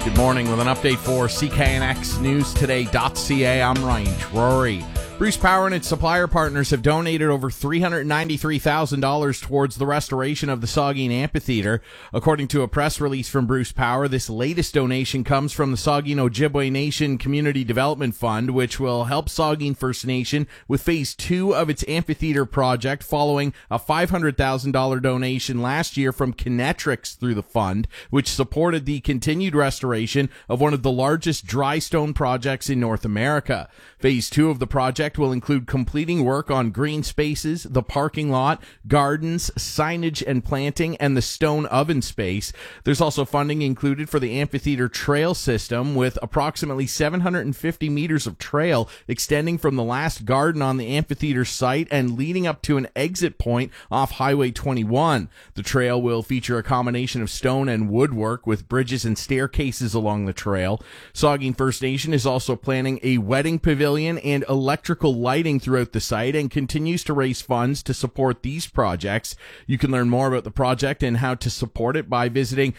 Good morning with an update for CKNXNewsToday.ca. I'm Ryan Rory. Bruce Power and its supplier partners have donated over $393,000 towards the restoration of the Saugeen Amphitheater. According to a press release from Bruce Power, this latest donation comes from the Saugeen Ojibwe Nation Community Development Fund, which will help Saugeen First Nation with Phase 2 of its amphitheater project following a $500,000 donation last year from Kinetrix through the fund, which supported the continued restoration of one of the largest dry stone projects in North America. Phase 2 of the project will include completing work on green spaces, the parking lot, gardens, signage and planting, and the stone oven space. There's also funding included for the amphitheater trail system, with approximately 750 meters of trail extending from the last garden on the amphitheater site and leading up to an exit point off Highway 21. The trail will feature a combination of stone and woodwork with bridges and staircases along the trail. Saugeen First Nation is also planning a wedding pavilion and electrical lighting throughout the site and continues to raise funds to support these projects. You can learn more about the project and how to support it by visiting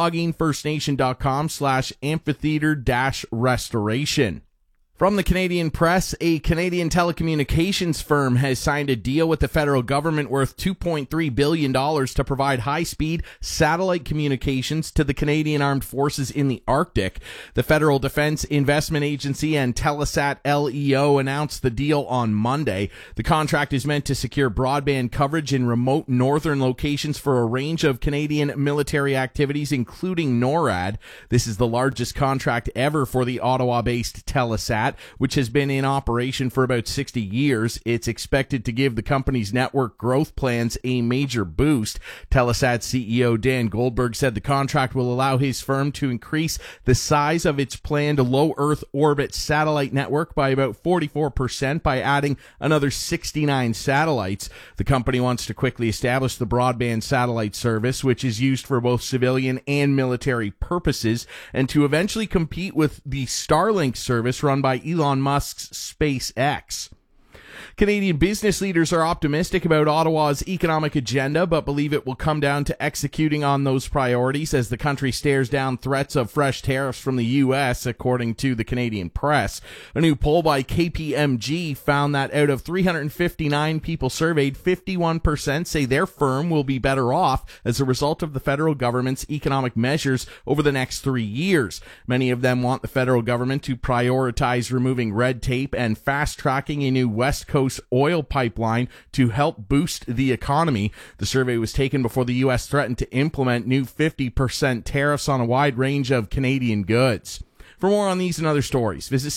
saugeenfirstnation.com/amphitheater-restoration. From the Canadian Press, a Canadian telecommunications firm has signed a deal with the federal government worth $2.3 billion to provide high-speed satellite communications to the Canadian Armed Forces in the Arctic. The Federal Defense Investment Agency and Telesat LEO announced the deal on Monday. The contract is meant to secure broadband coverage in remote northern locations for a range of Canadian military activities, including NORAD. This is the largest contract ever for the Ottawa-based Telesat, which has been in operation for about 60 years. It's expected to give the company's network growth plans a major boost. Telesat CEO Dan Goldberg said the contract will allow his firm to increase the size of its planned low Earth orbit satellite network by about 44% by adding another 69 satellites. The company wants to quickly establish the broadband satellite service, which is used for both civilian and military purposes, and to eventually compete with the Starlink service run by Elon Musk's SpaceX. Canadian business leaders are optimistic about Ottawa's economic agenda, but believe it will come down to executing on those priorities as the country stares down threats of fresh tariffs from the U.S., according to the Canadian Press. A new poll by KPMG found that out of 359 people surveyed, 51% say their firm will be better off as a result of the federal government's economic measures over the next 3 years. Many of them want the federal government to prioritize removing red tape and fast-tracking a new West Coast oil pipeline to help boost the economy. The survey was taken before the U.S. threatened to implement new 50% tariffs on a wide range of Canadian goods. For more on these and other stories, visit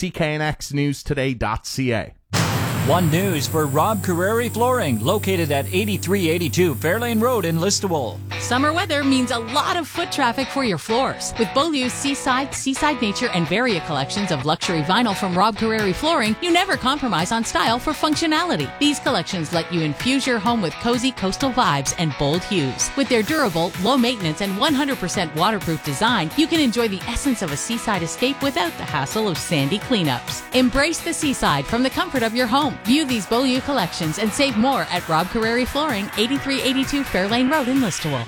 CKNXNewsToday.ca. One News for Rob Carreri Flooring, located at 8382 Fairlane Road in Listowel. Summer weather means a lot of foot traffic for your floors. With Beaulieu's Seaside Nature, and Varia collections of luxury vinyl from Rob Carreri Flooring, you never compromise on style for functionality. These collections let you infuse your home with cozy coastal vibes and bold hues. With their durable, low maintenance, and 100% waterproof design, you can enjoy the essence of a seaside escape without the hassle of sandy cleanups. Embrace the seaside from the comfort of your home. View these Beaulieu collections and save more at Rob Carreri Flooring, 8382 Fairlane Road in Listowel.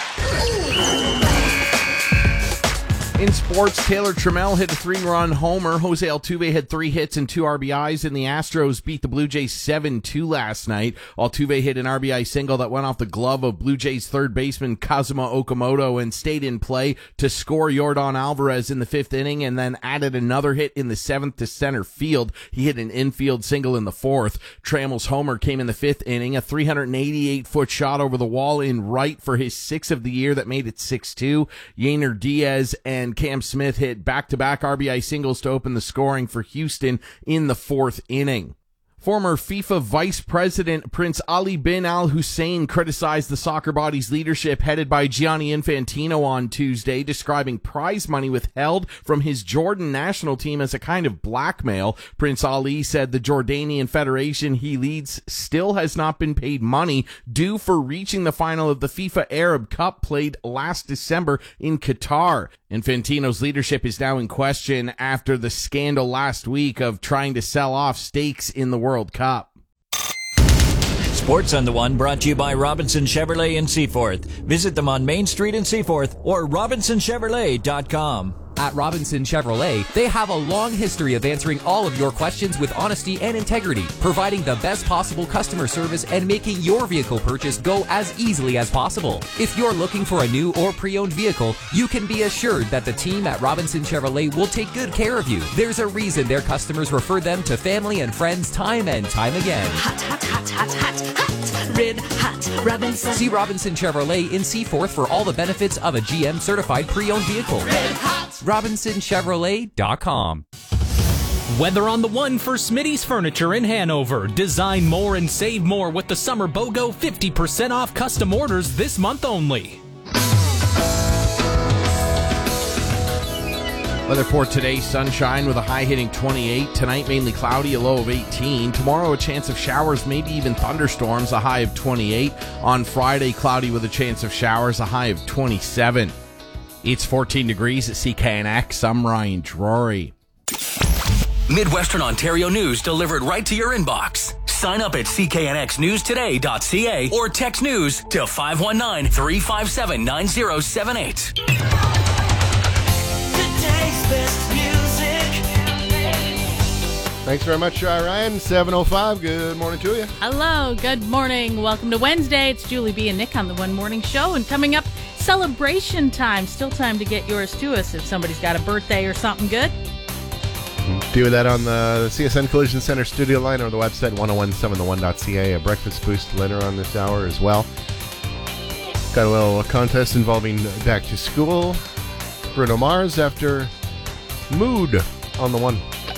In sports, Taylor Trammell hit a 3-run homer. Jose Altuve had 3 hits and 2 RBIs, and the Astros beat the Blue Jays 7-2 last night. Altuve hit an RBI single that went off the glove of Blue Jays third baseman Kazuma Okamoto and stayed in play to score Yordan Alvarez in the 5th inning, and then added another hit in the 7th to center field. He hit an infield single in the 4th. Trammell's homer came in the 5th inning, a 388-foot shot over the wall in right for his 6th of the year that made it 6-2. Yainer Diaz and Cam Smith hit back-to-back RBI singles to open the scoring for Houston in the 4th inning. Former FIFA Vice President Prince Ali bin Al Hussein criticized the soccer body's leadership headed by Gianni Infantino on Tuesday, describing prize money withheld from his Jordan national team as a kind of blackmail. Prince Ali said the Jordanian federation he leads still has not been paid money due for reaching the final of the FIFA Arab Cup played last December in Qatar. Infantino's leadership is now in question after the scandal last week of trying to sell off stakes in the World Cup. Sports on the One brought to you by Robinson Chevrolet in Seaforth. Visit them on Main Street in Seaforth or RobinsonChevrolet.com. At Robinson Chevrolet, they have a long history of answering all of your questions with honesty and integrity, providing the best possible customer service and making your vehicle purchase go as easily as possible. If you're looking for a new or pre-owned vehicle, you can be assured that the team at Robinson Chevrolet will take good care of you. There's a reason their customers refer them to family and friends time and time again. Hot, hot, hot, hot, hot, hot, red hot, Robinson. See Robinson Chevrolet in Seaforth for all the benefits of a GM certified pre-owned vehicle. Red hot. RobinsonChevrolet.com. Weather on the one for Smitty's Furniture in Hanover. Design more and save more with the Summer BOGO 50% off custom orders this month only. Weather for today, sunshine with a high hitting 28. Tonight, mainly cloudy, a low of 18. Tomorrow, a chance of showers, maybe even thunderstorms, a high of 28. On Friday, cloudy with a chance of showers, a high of 27. It's 14 degrees at CKNX. I'm Ryan Drury. Midwestern Ontario news delivered right to your inbox. Sign up at cknxnewstoday.ca or text news to 519-357-9078. Today's best music. Thanks very much, Ryan. 7:05. Good morning to you. Hello, good morning. Welcome to Wednesday. It's Julie B. and Nick on the One Morning Show. And coming up, celebration time. Still time to get yours to us if somebody's got a birthday or something good. Do that on the CSN Collision Center studio line or the website 1017theone.ca. A breakfast boost later on this hour as well. Got a little contest involving back to school. Bruno Mars after Mood on the one.